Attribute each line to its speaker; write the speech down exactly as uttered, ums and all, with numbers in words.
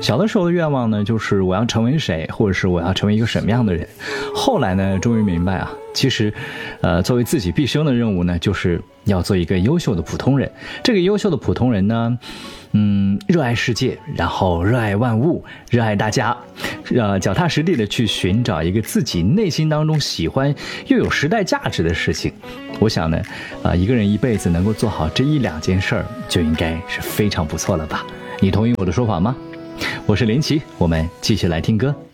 Speaker 1: 小的时候的愿望呢，就是我要成为谁，或者是我要成为一个什么样的人。后来呢，终于明白啊，其实，呃，作为自己毕生的任务呢，就是要做一个优秀的普通人。这个优秀的普通人呢，嗯，热爱世界，然后热爱万物，热爱大家，呃，脚踏实地的去寻找一个自己内心当中喜欢又有时代价值的事情。我想呢，啊、呃，一个人一辈子能够做好这一两件事儿，就应该是非常不错了吧？你同意我的说法吗？我是林奇，我们继续来听歌。